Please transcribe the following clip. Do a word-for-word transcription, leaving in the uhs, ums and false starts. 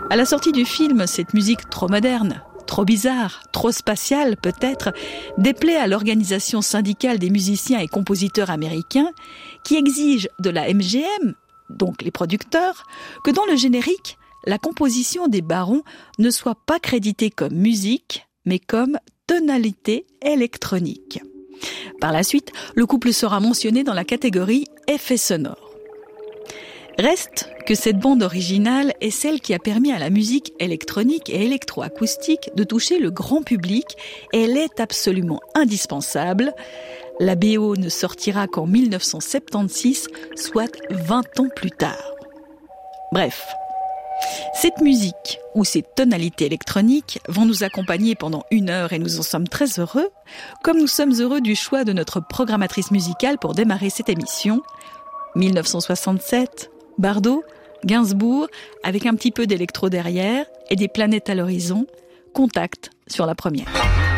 À la sortie du film, cette musique trop moderne, trop bizarre, trop spatiale peut-être, déplaît à l'organisation syndicale des musiciens et compositeurs américains qui exige de la M G M, donc les producteurs, que dans le générique, la composition des barons ne soit pas créditée comme musique, mais comme tonalité électronique. Par la suite, le couple sera mentionné dans la catégorie effets sonores. Reste que cette bande originale est celle qui a permis à la musique électronique et électroacoustique de toucher le grand public et elle est absolument indispensable. La B O ne sortira qu'en dix-neuf cent soixante-seize, soit vingt ans plus tard. Bref, cette musique ou ces tonalités électroniques vont nous accompagner pendant une heure et nous en sommes très heureux, comme nous sommes heureux du choix de notre programmatrice musicale pour démarrer cette émission. dix-neuf cent soixante-sept, Bardot, Gainsbourg, avec un petit peu d'électro derrière et des planètes à l'horizon, Contact sur la première.